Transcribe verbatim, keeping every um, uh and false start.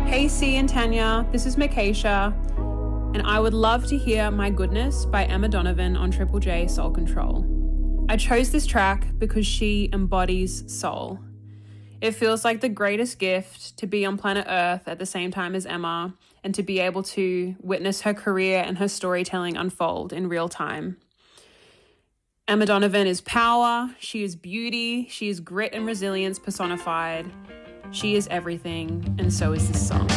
Hey C and Tanya, this is Mikesha, and I would love to hear My Goodness by Emma Donovan on Triple J Soul Control. I chose this track because she embodies soul. It feels like the greatest gift to be on planet Earth at the same time as Emma and to be able to witness her career and her storytelling unfold in real time. Emma Donovan is power, she is beauty, she is grit and resilience personified. She is everything, and so is this song.